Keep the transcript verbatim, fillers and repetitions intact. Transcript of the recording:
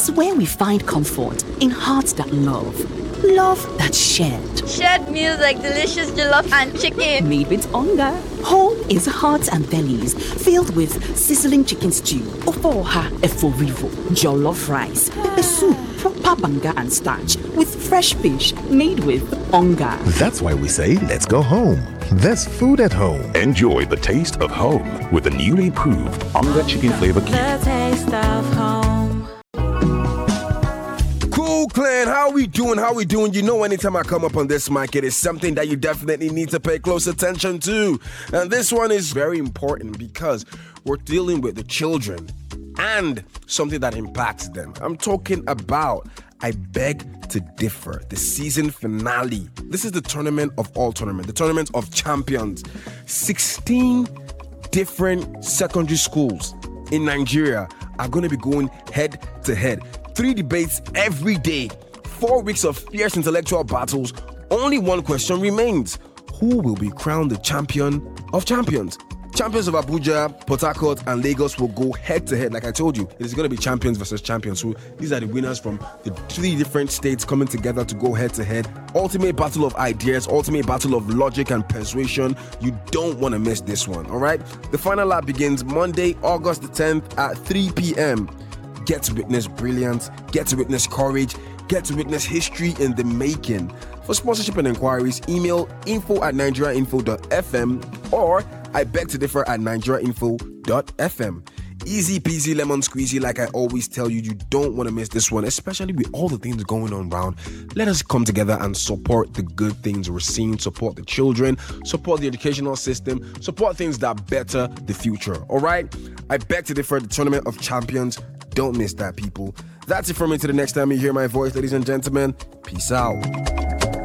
is where we find comfort in hearts that love. Love that's shared. Shared meals like delicious jollof and chicken. Made with hunger. Home is hearts and bellies filled with sizzling chicken stew, ofoha eforivo, jollof rice, pepper soup, proper banga and starch with fresh fish made with hunger. That's why we say let's go home. There's food at home. Enjoy the taste of home with the newly improved Onga Chicken Flavor Cube. The taste of home. Cool Clan, how we doing? How we doing? You know, anytime I come up on this mic, it is something that you definitely need to pay close attention to. And this one is very important because we're dealing with the children and something that impacts them. I'm talking about I Beg to Differ, the season finale. This is the tournament of all tournaments, the tournament of champions. sixteen different secondary schools in Nigeria are going to be going head to head. Three debates every day, four weeks of fierce intellectual battles. Only one question remains. Who will be crowned the champion of champions? Champions of Abuja, Port Harcourt, and Lagos will go head to head. Like I told you, it is going to be champions versus champions. So these are the winners from the three different states coming together to go head to head. Ultimate battle of ideas, ultimate battle of logic and persuasion. You don't want to miss this one, all right? The final lap begins Monday, August the tenth at three p.m. Get to witness brilliance, get to witness courage, get to witness history in the making. For sponsorship and inquiries, email info at nigeriainfo dot f m or I beg to differ at nigeriainfo dot f m. Easy peasy lemon squeezy, like I always tell you, you don't want to miss this one, especially with all the things going on around. Let us come together and support the good things we're seeing, support the children, support the educational system, support things that better the future, all right? I beg to differ, the Tournament of Champions. Don't miss that, people. That's it from me. To the next time you hear my voice, ladies and gentlemen. Peace out.